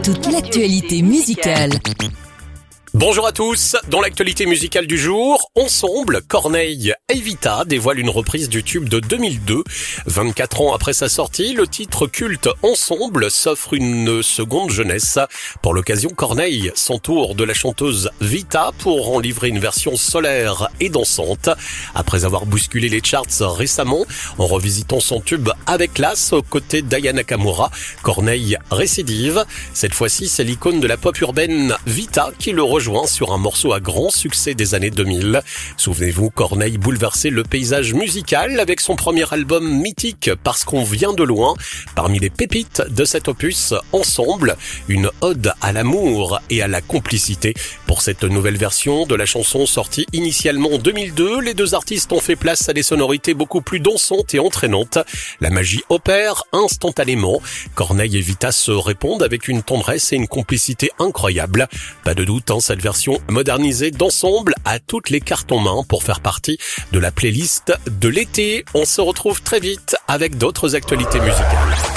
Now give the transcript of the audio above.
toute l'actualité musicale. Bonjour à tous, dans l'actualité musicale du jour, Ensemble, Corneille et Vita dévoilent une reprise du tube de 2002. 24 ans après sa sortie, le titre culte Ensemble s'offre une seconde jeunesse. Pour l'occasion, Corneille s'entoure de la chanteuse Vita pour en livrer une version solaire et dansante. Après avoir bousculé les charts récemment, en revisitant son tube avec classe aux côtés d'Aya Nakamura, Corneille récidive. Cette fois-ci, c'est l'icône de la pop urbaine Vita qui le rejoint sur un morceau à grand succès des années 2000. Souvenez-vous, Corneille bouleversait le paysage musical avec son premier album mythique Parce qu'on vient de loin. Parmi les pépites de cet opus, Ensemble, une ode à l'amour et à la complicité. Pour cette nouvelle version de la chanson sortie initialement en 2002, les deux artistes ont fait place à des sonorités beaucoup plus dansantes et entraînantes. La magie opère instantanément. Corneille et Vita se répondent avec une tendresse et une complicité incroyables. Pas de doute, cette version modernisée d'Ensemble a toutes les cartes en main pour faire partie de la playlist de l'été. On se retrouve très vite avec d'autres actualités musicales.